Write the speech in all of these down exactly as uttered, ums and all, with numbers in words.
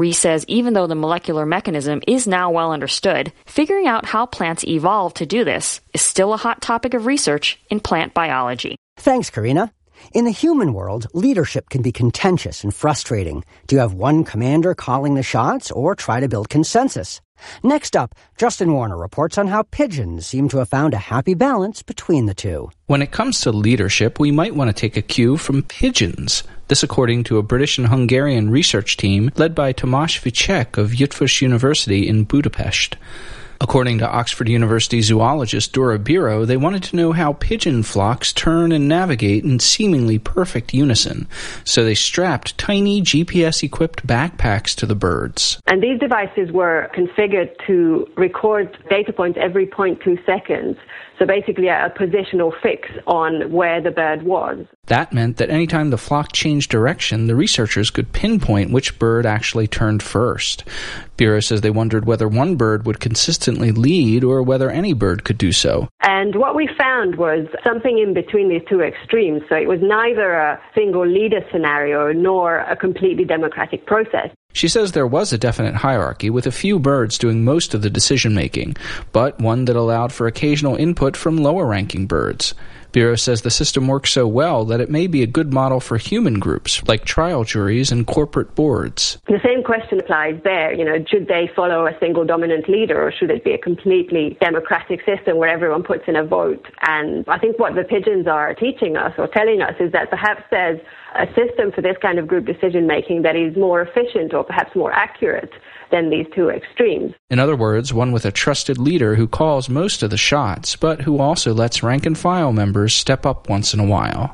Rhee says even though the molecular mechanism is now well understood, figuring out how plants evolved to do this is still a hot topic of research in plant biology. Thanks, Karina. In the human world, leadership can be contentious and frustrating. Do you have one commander calling the shots or try to build consensus? Next up, Justin Warner reports on how pigeons seem to have found a happy balance between the two. When it comes to leadership, we might want to take a cue from pigeons. This according to a British and Hungarian research team led by Tamás Vicek of Eötvös University in Budapest. According to Oxford University zoologist Dora Biro, they wanted to know how pigeon flocks turn and navigate in seemingly perfect unison. So they strapped tiny G P S-equipped backpacks to the birds. And these devices were configured to record data points every zero point two seconds. So basically a positional fix on where the bird was. That meant that anytime the flock changed direction, the researchers could pinpoint which bird actually turned first. Biro says they wondered whether one bird would consistently lead or whether any bird could do so. And what we found was something in between these two extremes. So it was neither a single leader scenario nor a completely democratic process. She says there was a definite hierarchy, with a few birds doing most of the decision-making, but one that allowed for occasional input from lower-ranking birds. Biro says the system works so well that it may be a good model for human groups, like trial juries and corporate boards. The same question applies there. You know, should they follow a single dominant leader, or should it be a completely democratic system where everyone puts in a vote? And I think what the pigeons are teaching us or telling us is that perhaps there's a system for this kind of group decision-making that is more efficient or perhaps more accurate than these two extremes. In other words, one with a trusted leader who calls most of the shots, but who also lets rank-and-file members step up once in a while.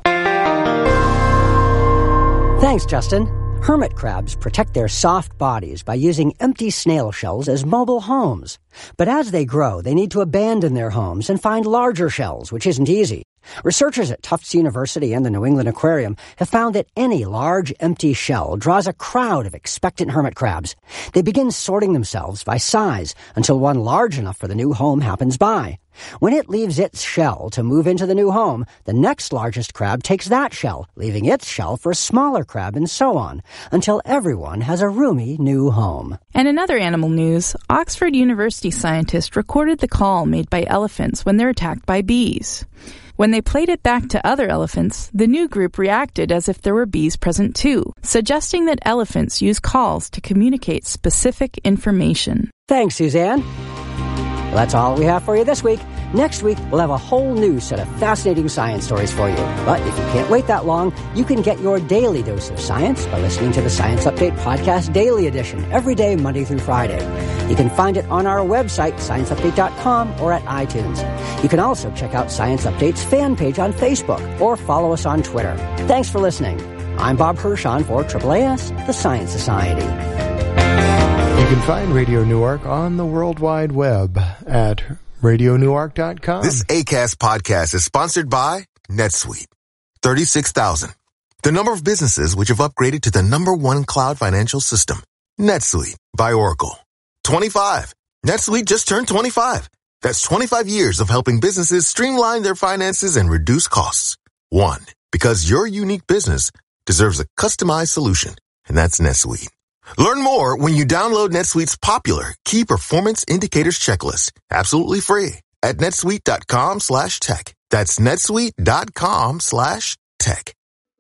Thanks, Justin. Hermit crabs protect their soft bodies by using empty snail shells as mobile homes. But as they grow, they need to abandon their homes and find larger shells, which isn't easy. Researchers at Tufts University and the New England Aquarium have found that any large empty shell draws a crowd of expectant hermit crabs. They begin sorting themselves by size until one large enough for the new home happens by. When it leaves its shell to move into the new home, the next largest crab takes that shell, leaving its shell for a smaller crab, and so on, until everyone has a roomy new home. And in other animal news, Oxford University scientists recorded the call made by elephants when they're attacked by bees. When they played it back to other elephants, the new group reacted as if there were bees present too, suggesting that elephants use calls to communicate specific information. Thanks, Suzanne. Well, that's all we have for you this week. Next week, we'll have a whole new set of fascinating science stories for you. But if you can't wait that long, you can get your daily dose of science by listening to the Science Update Podcast Daily Edition every day, Monday through Friday. You can find it on our website, science update dot com, or at iTunes. You can also check out Science Update's fan page on Facebook or follow us on Twitter. Thanks for listening. I'm Bob Hirschon for triple A S, the Science Society. You can find Radio Newark on the World Wide Web at radio newark dot com. This Acast podcast is sponsored by NetSuite. thirty-six thousand. The number of businesses which have upgraded to the number one cloud financial system. NetSuite by Oracle. twenty-five. NetSuite just turned twenty-five. That's twenty-five years of helping businesses streamline their finances and reduce costs. One, because your unique business deserves a customized solution, and that's NetSuite. Learn more when you download NetSuite's popular Key Performance Indicators checklist, absolutely free, at netsuite dot com slash tech. That's netsuite dot com slash tech.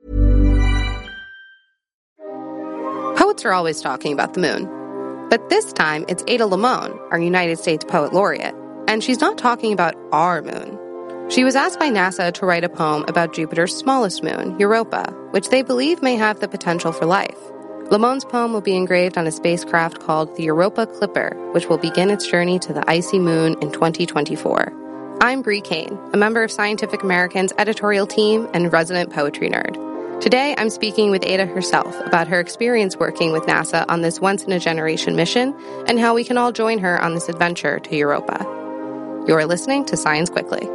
Poets are always talking about the moon. But this time, it's Ada Limon, our United States Poet Laureate, and she's not talking about our moon. She was asked by NASA to write a poem about Jupiter's smallest moon, Europa, which they believe may have the potential for life. Limon's poem will be engraved on a spacecraft called the Europa Clipper, which will begin its journey to the icy moon in twenty twenty-four. I'm Bree Kane, a member of Scientific American's editorial team and resident poetry nerd. Today, I'm speaking with Ada herself about her experience working with NASA on this once-in-a-generation mission and how we can all join her on this adventure to Europa. You're listening to Science Quickly.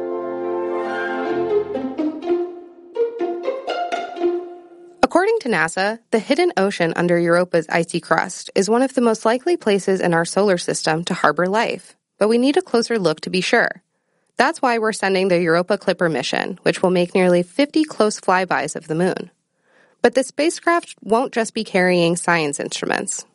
According to NASA, the hidden ocean under Europa's icy crust is one of the most likely places in our solar system to harbor life, but we need a closer look to be sure. That's why we're sending the Europa Clipper mission, which will make nearly fifty close flybys of the moon. But the spacecraft won't just be carrying science instruments.